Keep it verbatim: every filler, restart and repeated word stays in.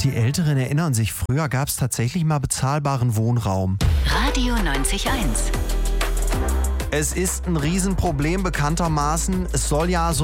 Die Älteren erinnern sich, früher gab es tatsächlich mal bezahlbaren Wohnraum. Radio neunzig Komma eins. Es ist ein Riesenproblem bekanntermaßen. Es soll ja so